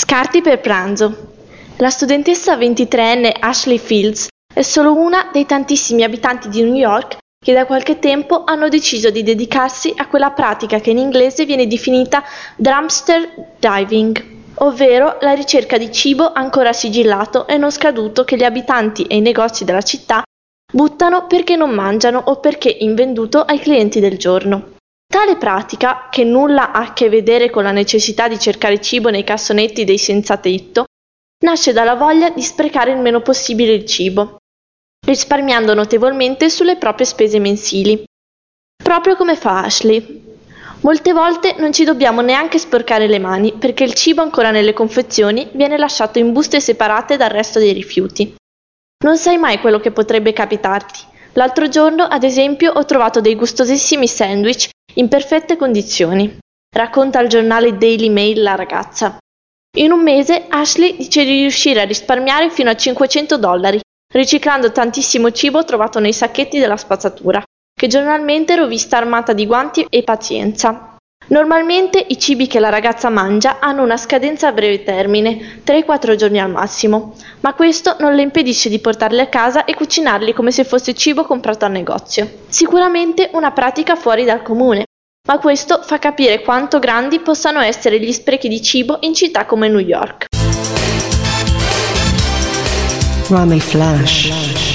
Scarti per pranzo. La studentessa 23enne Ashley Fields è solo una dei tantissimi abitanti di New York che da qualche tempo hanno deciso di dedicarsi a quella pratica che in inglese viene definita dumpster diving, ovvero la ricerca di cibo ancora sigillato e non scaduto che gli abitanti e i negozi della città buttano perché non mangiano o perché invenduto ai clienti del giorno. Tale pratica, che nulla ha a che vedere con la necessità di cercare cibo nei cassonetti dei senza tetto, nasce dalla voglia di sprecare il meno possibile il cibo, risparmiando notevolmente sulle proprie spese mensili. Proprio come fa Ashley. Molte volte non ci dobbiamo neanche sporcare le mani perché il cibo ancora nelle confezioni viene lasciato in buste separate dal resto dei rifiuti. Non sai mai quello che potrebbe capitarti. L'altro giorno, ad esempio, ho trovato dei gustosissimi sandwich in perfette condizioni. Racconta al giornale Daily Mail la ragazza. In un mese Ashley dice di riuscire a risparmiare fino a $500, riciclando tantissimo cibo trovato nei sacchetti della spazzatura, che giornalmente l'ho vista armata di guanti e pazienza. Normalmente i cibi che la ragazza mangia hanno una scadenza a breve termine, 3-4 giorni al massimo, ma questo non le impedisce di portarli a casa e cucinarli come se fosse cibo comprato al negozio. Sicuramente una pratica fuori dal comune, ma questo fa capire quanto grandi possano essere gli sprechi di cibo in città come New York. Rami Flash.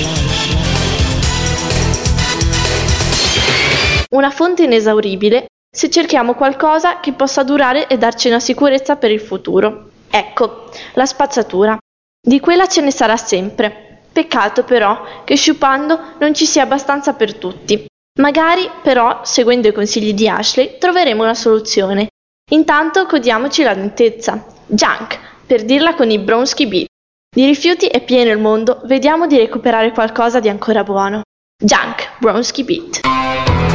Una fonte inesauribile se cerchiamo qualcosa che possa durare e darci una sicurezza per il futuro. Ecco, la spazzatura. Di quella ce ne sarà sempre. Peccato però che sciupando non ci sia abbastanza per tutti. Magari, però, seguendo i consigli di Ashley, troveremo una soluzione. Intanto godiamoci la lentezza. Junk, per dirla con i Bronski Beat. Di rifiuti è pieno il mondo, vediamo di recuperare qualcosa di ancora buono. Junk, Bronski Beat.